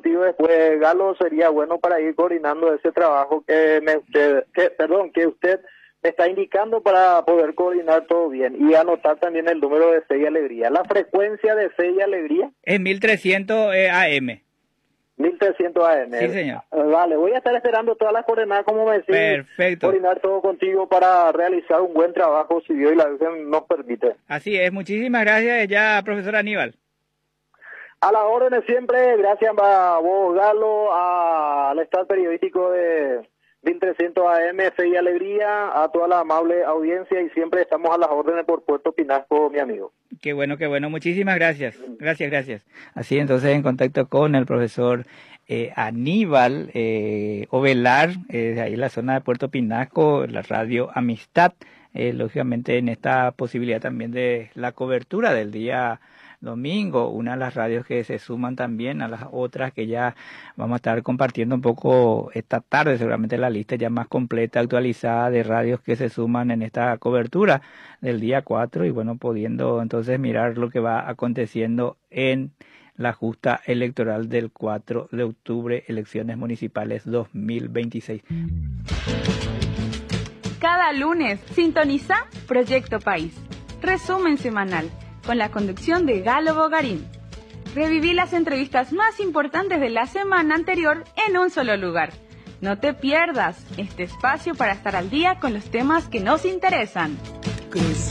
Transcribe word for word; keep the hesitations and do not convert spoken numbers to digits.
contigo después, Galo, sería bueno para ir coordinando ese trabajo que, me, que, que perdón, que usted me está indicando para poder coordinar todo bien y anotar también el número de Fe y Alegría. La frecuencia de Fe y Alegría es mil trescientos eh, A M. mil trescientos A M. Sí, señor. Vale, voy a estar esperando todas las coordenadas, como me decís. Perfecto. Coordinar todo contigo para realizar un buen trabajo, si Dios y la Virgen nos permite. Así es. Muchísimas gracias ya, profesor Aníbal. A las órdenes siempre, gracias a vos, Galo, a- al staff periodístico de mil trescientos A M, Fe y Alegría, a toda la amable audiencia y siempre estamos a las órdenes por Puerto Pinasco, mi amigo. Qué bueno, qué bueno. Muchísimas gracias. Gracias, gracias. Así entonces en contacto con el profesor eh, Aníbal eh, Ovelar, eh, de ahí en la zona de Puerto Pinasco, la radio Amistad, eh, lógicamente en esta posibilidad también de la cobertura del día domingo, una de las radios que se suman también a las otras que ya vamos a estar compartiendo un poco esta tarde, seguramente la lista ya más completa, actualizada de radios que se suman en esta cobertura del día cuatro y bueno, pudiendo entonces mirar lo que va aconteciendo en la justa electoral del cuatro de octubre, elecciones municipales dos mil veintiséis. Cada lunes, sintoniza Proyecto País, resumen semanal, con la conducción de Galo Bogarín. Reviví las entrevistas más importantes de la semana anterior en un solo lugar. No te pierdas este espacio para estar al día con los temas que nos interesan.